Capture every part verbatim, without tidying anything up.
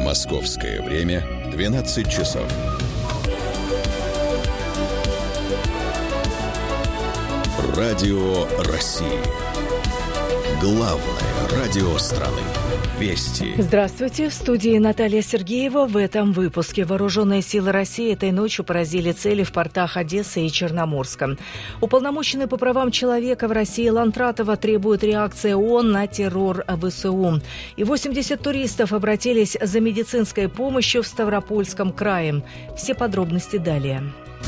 Московское время двенадцать часов. Радио России. Главное радио страны. Вести. Здравствуйте. В студии Наталья Сергеева. В этом выпуске вооруженные силы России этой ночью поразили цели в портах Одессы и Черноморска. Уполномоченный по правам человека в России Лантратова требует реакции ООН на террор ВСУ. И восемьдесят туристов обратились за медицинской помощью в Ставропольском крае. Все подробности далее.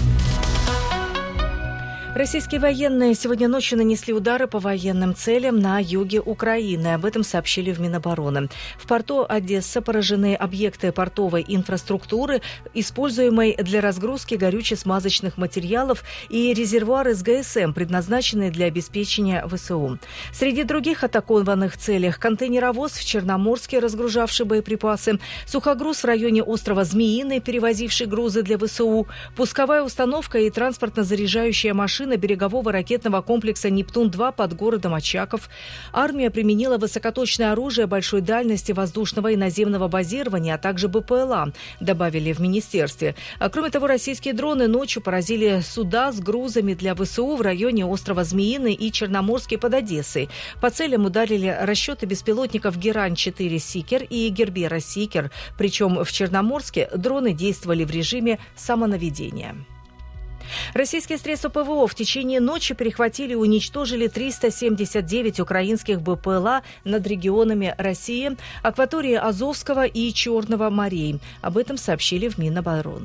Российские военные сегодня ночью нанесли удары по военным целям на юге Украины. Об этом сообщили в Минобороны. В порту Одесса поражены объекты портовой инфраструктуры, используемой для разгрузки горюче-смазочных материалов, и резервуары с ГСМ, предназначенные для обеспечения ВСУ. Среди других атакованных целей – контейнеровоз в Черноморске, разгружавший боеприпасы, сухогруз в районе острова Змеиный, перевозивший грузы для ВСУ, пусковая установка и транспортно-заряжающая машина берегового ракетного комплекса «Нептун-два» под городом Очаков. Армия применила высокоточное оружие большой дальности воздушного и наземного базирования, а также БПЛА, добавили в министерстве. А кроме того, российские дроны ночью поразили суда с грузами для ВСУ в районе острова Змеиный и Черноморске под Одессой. По целям ударили расчеты беспилотников Герань-четыре «Сикер» и Гербера «Сикер». Причем в Черноморске дроны действовали в режиме самонаведения. Российские средства ПВО в течение ночи перехватили и уничтожили триста семьдесят девять украинских БПЛА над регионами России, акватории Азовского и Черного морей. Об этом сообщили в Минобороны.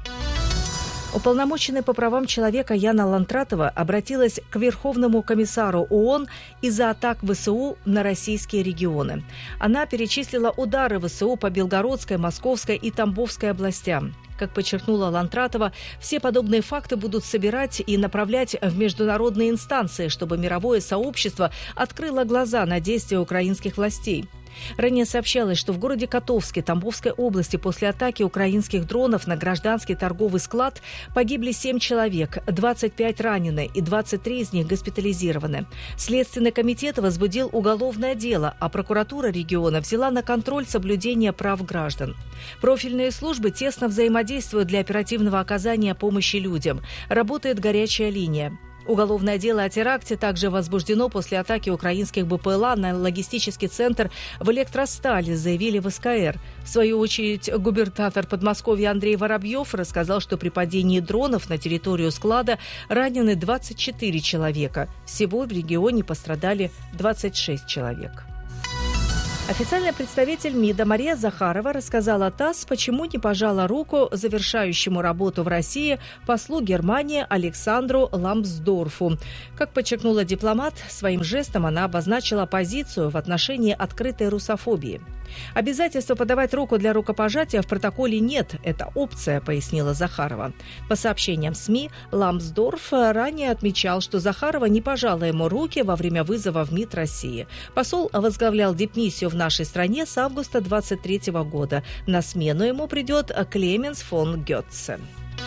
Уполномоченная по правам человека Яна Лантратова обратилась к Верховному комиссару ООН из-за атак ВСУ на российские регионы. Она перечислила удары ВСУ по Белгородской, Московской и Тамбовской областям. Как подчеркнула Лантратова, все подобные факты будут собирать и направлять в международные инстанции, чтобы мировое сообщество открыло глаза на действия украинских властей. Ранее сообщалось, что в городе Котовске Тамбовской области после атаки украинских дронов на гражданский торговый склад погибли семь человек, двадцать пять ранены и двадцать три из них госпитализированы. Следственный комитет возбудил уголовное дело, а прокуратура региона взяла на контроль соблюдение прав граждан. Профильные службы тесно взаимодействуют для оперативного оказания помощи людям. Работает горячая линия. Уголовное дело о теракте также возбуждено после атаки украинских БПЛА на логистический центр в Электростале, заявили в СКР. В свою очередь, губернатор Подмосковья Андрей Воробьев рассказал, что при падении дронов на территорию склада ранены двадцать четыре человека. Всего в регионе пострадали двадцать шесть человек. Официальный представитель МИДа Мария Захарова рассказала ТАСС, почему не пожала руку завершающему работу в России послу Германии Александру Ламсдорфу. Как подчеркнула дипломат, своим жестом она обозначила позицию в отношении открытой русофобии. Обязательства подавать руку для рукопожатия в протоколе нет, это опция, пояснила Захарова. По сообщениям СМИ, Ламсдорф ранее отмечал, что Захарова не пожала ему руки во время вызова в МИД России. Посол возглавлял дипмиссию в нашей стране с августа двадцать третьего года. На смену ему придет Клеменс фон Гетце.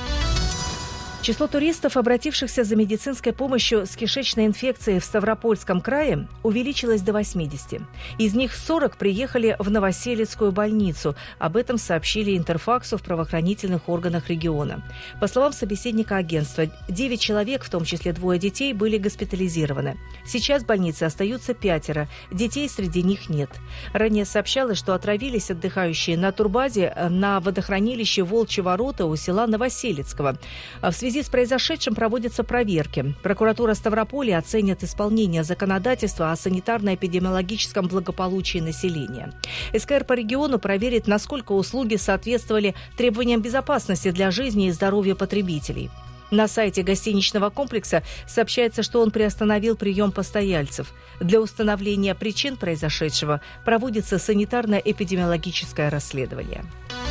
Число туристов, обратившихся за медицинской помощью с кишечной инфекцией в Ставропольском крае, увеличилось до восьмидесяти. Из них сорок приехали в Новоселицкую больницу. Об этом сообщили Интерфаксу в правоохранительных органах региона. По словам собеседника агентства, девять человек, в том числе двое детей, были госпитализированы. Сейчас в больнице остаются пятеро. Детей среди них нет. Ранее сообщалось, что отравились отдыхающие на турбазе на водохранилище Волчьи ворота у села Новоселицкого. В связи В связи с произошедшим проводятся проверки. Прокуратура Ставрополя оценит исполнение законодательства о санитарно-эпидемиологическом благополучии населения. СКР по региону проверит, насколько услуги соответствовали требованиям безопасности для жизни и здоровья потребителей. На сайте гостиничного комплекса сообщается, что он приостановил прием постояльцев. Для установления причин произошедшего проводится санитарно-эпидемиологическое расследование.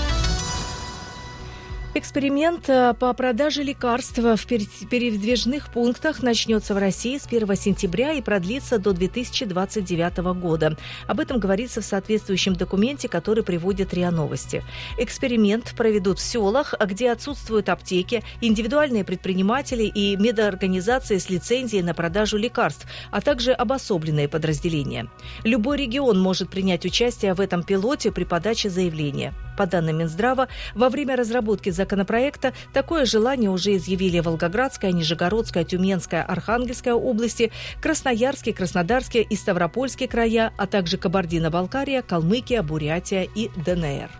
Эксперимент по продаже лекарств в передвижных пунктах начнется в России с первого сентября и продлится до две тысячи двадцать девятого года. Об этом говорится в соответствующем документе, который приводит РИА Новости. Эксперимент проведут в селах, где отсутствуют аптеки, индивидуальные предприниматели и медорганизации с лицензией на продажу лекарств, а также обособленные подразделения. Любой регион может принять участие в этом пилоте при подаче заявления. По данным Минздрава, во время разработки законопроекта такое желание уже изъявили Волгоградская, Нижегородская, Тюменская, Архангельская области, Красноярские, Краснодарские и Ставропольские края, а также Кабардино-Балкария, Калмыкия, Бурятия и ДНР.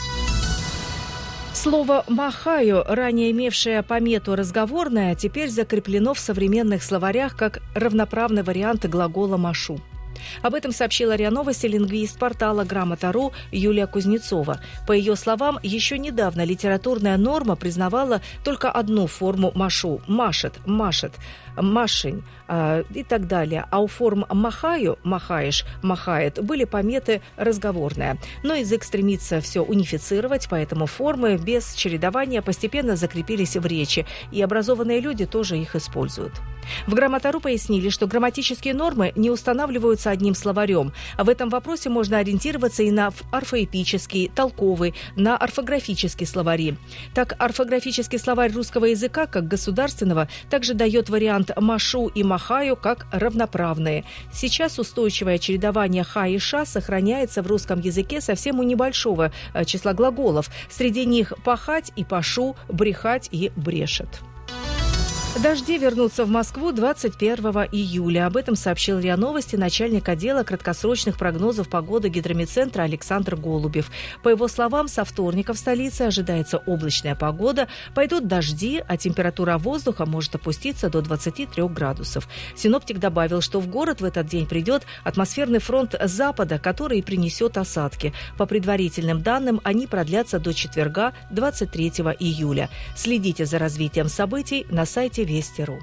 Слово «махаю», ранее имевшее помету «разговорное», теперь закреплено в современных словарях как равноправный вариант глагола «машу». Об этом сообщила РИА Новости лингвист портала «Грамота.ру» Юлия Кузнецова. По ее словам, еще недавно литературная норма признавала только одну форму «машу» – «машет», «машет», «машень» э, и так далее. А у форм «махаю», «махаешь», «махает» были пометы разговорные. Но язык стремится все унифицировать, поэтому формы без чередования постепенно закрепились в речи, и образованные люди тоже их используют. В «Грамота.ру» пояснили, что грамматические нормы не устанавливаются одним словарем. В этом вопросе можно ориентироваться и на орфоэпический, толковый, на орфографические словари. Так, орфографический словарь русского языка, как государственного, также дает вариант «машу» и «махаю» как равноправные. Сейчас устойчивое чередование «ха» и «ша» сохраняется в русском языке совсем у небольшого числа глаголов. Среди них «пахать» и «пашу», «брехать» и «брешет». Дожди вернутся в Москву двадцать первого июля. Об этом сообщил РИА Новости начальник отдела краткосрочных прогнозов погоды Гидромедцентра Александр Голубев. По его словам, со вторника в столице ожидается облачная погода, пойдут дожди, а температура воздуха может опуститься до двадцати трёх градусов. Синоптик добавил, что в город в этот день придет атмосферный фронт с запада, который и принесет осадки. По предварительным данным, они продлятся до четверга, двадцать третьего июля. Следите за развитием событий на сайте Вести.ру.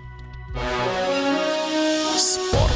Спорт.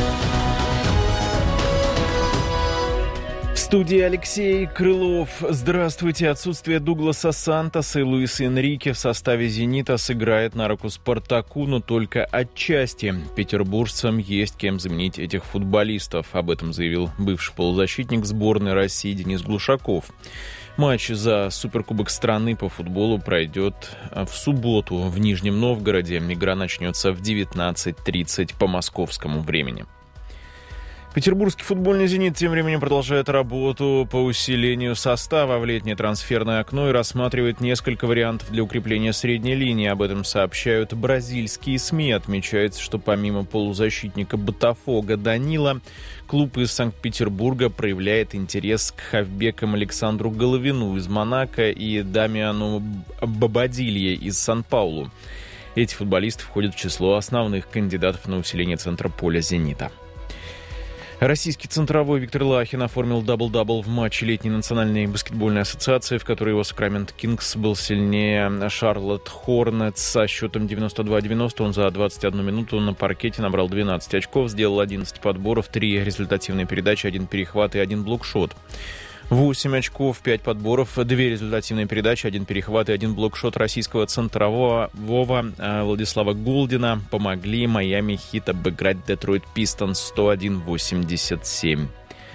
В студии Алексей Крылов. Здравствуйте. Отсутствие Дугласа Сантоса и Луиса Энрике в составе «Зенита» сыграет на руку «Спартаку», но только отчасти. Петербуржцам есть кем заменить этих футболистов. Об этом заявил бывший полузащитник сборной России Денис Глушаков. Матч за Суперкубок страны по футболу пройдет в субботу в Нижнем Новгороде. Игра начнется в девятнадцать тридцать по московскому времени. Петербургский футбольный «Зенит» тем временем продолжает работу по усилению состава в летнее трансферное окно и рассматривает несколько вариантов для укрепления средней линии. Об этом сообщают бразильские СМИ. Отмечается, что помимо полузащитника «Ботафого» Данила, клуб из Санкт-Петербурга проявляет интерес к хавбекам Александру Головину из Монако и Дамиану Бабадилье из Сан-Паулу. Эти футболисты входят в число основных кандидатов на усиление центра поля «Зенита». Российский центровой Виктор Лахин оформил дабл-дабл в матче летней национальной баскетбольной ассоциации, в которой его Сакраменто Кингс был сильнее Шарлотт Хорнетс со счетом девяносто два девяносто. Он за двадцать одну минуту на паркете набрал двенадцать очков, сделал одиннадцать подборов, три результативные передачи, один перехват и один блокшот. восемь очков, пять подборов, две результативные передачи, один перехват и один блокшот российского центрового Вова Владислава Голдина помогли Майами Хит обыграть Детройт Пистонс сто один восемьдесят семь.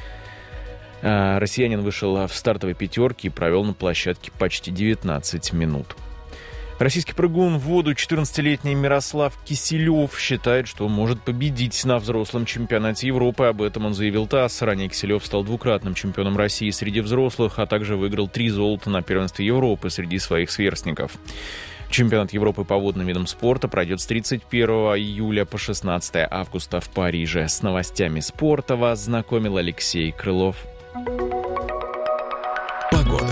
Россиянин вышел в стартовой пятерке и провел на площадке почти девятнадцать минут. Российский прыгун в воду четырнадцатилетний Мирослав Киселев считает, что может победить на взрослом чемпионате Европы. Об этом он заявил ТАСС. Ранее Киселев стал двукратным чемпионом России среди взрослых, а также выиграл три золота на первенстве Европы среди своих сверстников. Чемпионат Европы по водным видам спорта пройдет с тридцать первого июля по шестнадцатое августа в Париже. С новостями спорта вас знакомил Алексей Крылов. Погода.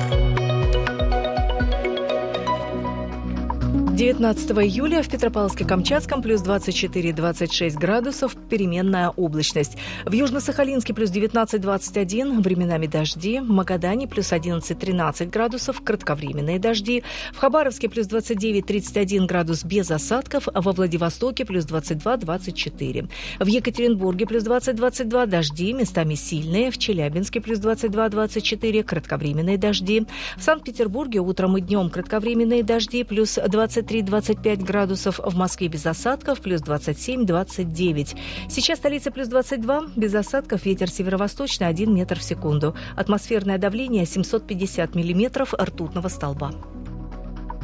девятнадцатого июля в Петропавловске-Камчатском плюс двадцать четыре - двадцать шесть градусов, переменная облачность. В Южно-Сахалинске плюс девятнадцать - двадцать один, временами дожди. В Магадане плюс одиннадцать - тринадцать градусов, кратковременные дожди. В Хабаровске плюс двадцать девять - тридцать один градус без осадков. Во Владивостоке плюс двадцать два - двадцать четыре. В Екатеринбурге плюс двадцать - двадцать два, дожди, местами сильные. В Челябинске плюс двадцать два - двадцать четыре, кратковременные дожди. В Санкт-Петербурге утром и днем кратковременные дожди, плюс двадцать три - двадцать пять градусов, в Москве без осадков, плюс двадцать семь - двадцать девять. Сейчас столица плюс двадцать два, без осадков, ветер северо-восточный один метр в секунду. Атмосферное давление семьсот пятьдесят миллиметров ртутного столба.